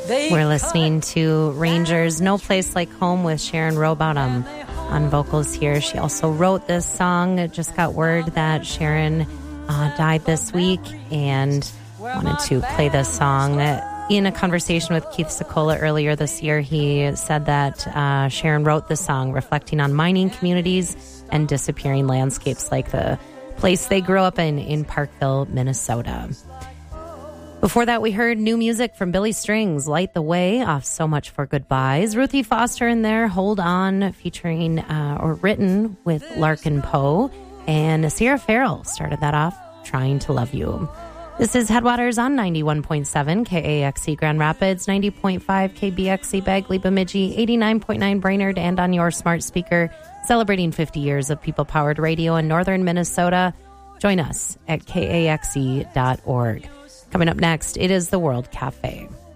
We're listening to Rangers' No Place Like Home with Sharon Rowbottom on vocals here. She also wrote this song. Just got word that Sharon died this week and wanted to play this song. In a conversation with Keith Secola earlier this year, he said that Sharon wrote the song reflecting on mining communities and disappearing landscapes like the place they grew up in Parkville, Minnesota. Before that, we heard new music from Billy Strings, Light the Way, off So Much for Goodbyes. Ruthie Foster in there, Hold On, featuring or written with Larkin Poe. And Sierra Farrell started that off, Trying to Love You. This is Headwaters on 91.7 KAXE Grand Rapids, 90.5 KBXE Bagley Bemidji, 89.9 Brainerd, and on your smart speaker, celebrating 50 years of people-powered radio in northern Minnesota. Join us at kaxe.org. Coming up next, it is the World Cafe.